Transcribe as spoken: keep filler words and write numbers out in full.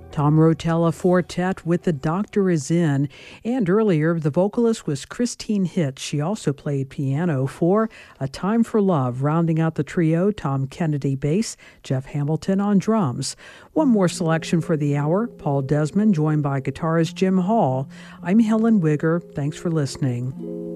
Tom Rotella Fortet with The Doctor Is In. And earlier, the vocalist was Christine Hitch. She also played piano for A Time for Love. Rounding out the trio, Tom Kennedy bass, Jeff Hamilton on drums. One more selection for the hour, Paul Desmond, joined by guitarist Jim Hall. I'm Helen Wigger. Thanks for listening.